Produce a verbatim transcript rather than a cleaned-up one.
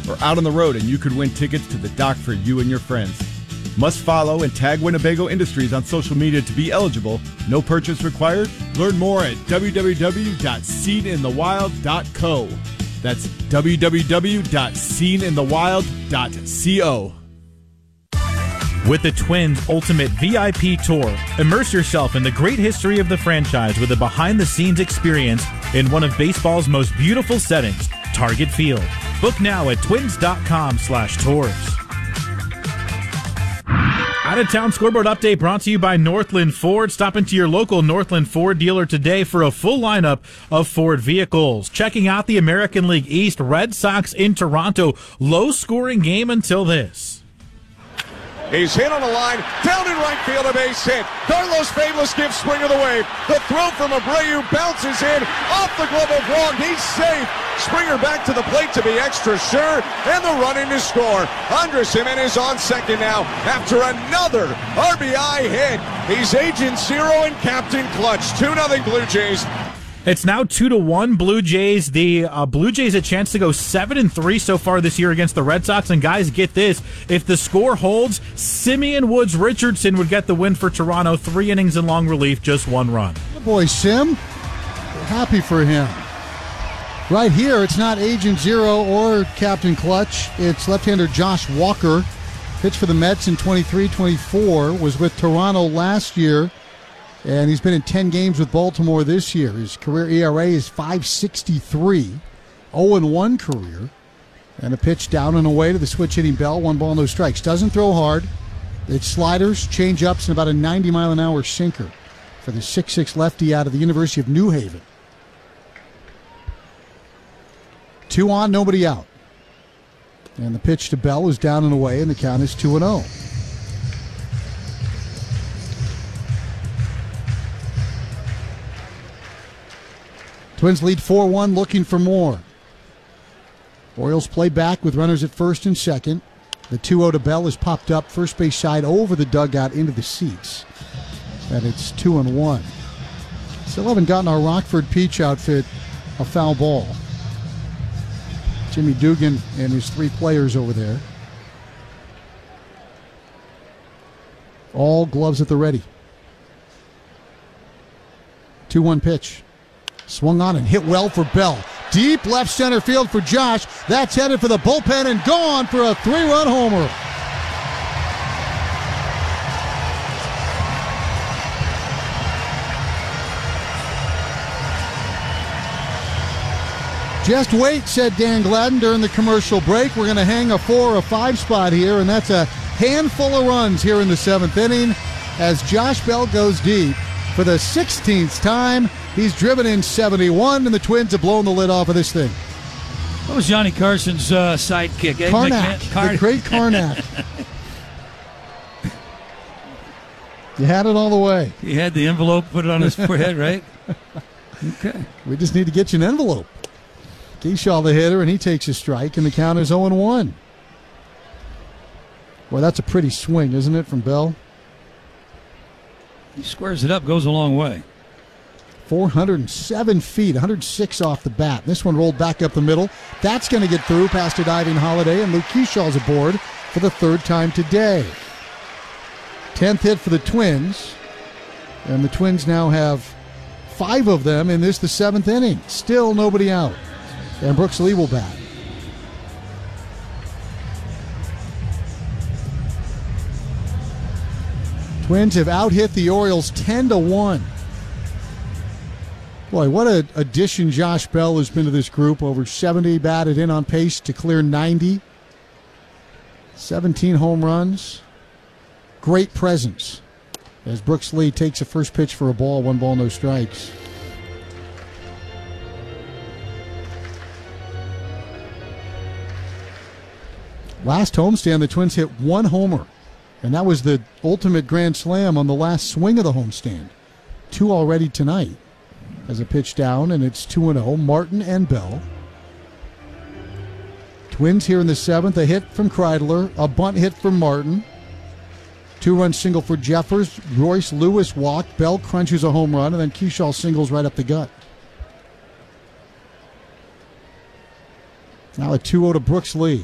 or out on the road and you could win tickets to the dock for you and your friends. Must follow and tag Winnebago Industries on social media to be eligible. No purchase required. Learn more at w w w dot seen in the wild dot co. That's w w w dot seen in the wild dot co. With the Twins Ultimate V I P Tour, immerse yourself in the great history of the franchise with a behind-the-scenes experience in one of baseball's most beautiful settings, Target Field. Book now at twins.com slash tours. Out-of-town scoreboard update brought to you by Northland Ford. Stop into your local Northland Ford dealer today for a full lineup of Ford vehicles. Checking out the American League East, Red Sox in Toronto. Low-scoring game until this. He's hit on the line, down in right field, a base hit. Carlos Fabulous gives Springer the wave. The throw from Abreu bounces in, off the glove of Wong. He's safe. Springer back to the plate to be extra sure, and the run in to score. Andres Jimenez on second now after another R B I hit. He's Agent Zero and Captain Clutch. two nothing Blue Jays. It's now two to one Blue Jays. The uh, Blue Jays a chance to go seven and three so far this year against the Red Sox. And guys, get this: if the score holds, Simeon Woods Richardson would get the win for Toronto. Three innings in long relief, just one run. Good boy, Sim. We're happy for him. Right here, it's not Agent Zero or Captain Clutch. It's left-hander Josh Walker. Pitched for the Mets in twenty-three twenty-four. Was with Toronto last year. And he's been in ten games with Baltimore this year. His career E R A is five sixty-three, oh and one career. And a pitch down and away to the switch-hitting Bell. One ball, no strikes. Doesn't throw hard. It's sliders, change-ups, and about a ninety mile an hour sinker for the six six lefty out of the University of New Haven. Two on, nobody out. And the pitch to Bell is down and away, and the count is two and oh. Twins lead four one, looking for more. Orioles play back with runners at first and second. The two oh to Bell is popped up first base side over the dugout into the seats. And it's two and one. Still haven't gotten our Rockford Peach outfit a foul ball. Jimmy Dugan and his three players over there. All gloves at the ready. two one pitch. Swung on and hit well for Bell. Deep left center field for Josh. That's headed for the bullpen and gone for a three-run homer. Just wait, said Dan Gladden during the commercial break. We're going to hang a four or five spot here, and that's a handful of runs here in the seventh inning as Josh Bell goes deep for the sixteenth time. He's driven in seventy-one, and the Twins have blown the lid off of this thing. What was Johnny Carson's uh, sidekick? Ed Karnak, Car- the great Karnak. You had it all the way. He had the envelope, put it on his forehead, right? Okay. We just need to get you an envelope. Keyshaw the hitter, and he takes a strike, and the count is oh and one. Boy, that's a pretty swing, isn't it, from Bell? He squares it up, goes a long way. four hundred seven feet, one hundred six off the bat. This one rolled back up the middle. That's going to get through past a diving Holiday, and Luke Keyshaw's aboard for the third time today. tenth hit for the Twins, and the Twins now have five of them in this, the seventh inning. Still nobody out, and Brooks Lee will bat. Twins have out-hit the Orioles ten to one. Boy, what an addition Josh Bell has been to this group. Over seventy batted in, on pace to clear ninety. seventeen home runs. Great presence as Brooks Lee takes a first pitch for a ball, one ball, no strikes. Last homestand, the Twins hit one homer, and that was the ultimate grand slam on the last swing of the homestand. Two already tonight. As a pitch down, and it's two and oh. Martin and Bell. Twins here in the seventh. A hit from Kreidler, a bunt hit from Martin. Two-run single for Jeffers. Royce Lewis walked. Bell crunches a home run, and then Keyshaw singles right up the gut. Now a two oh to Brooks Lee.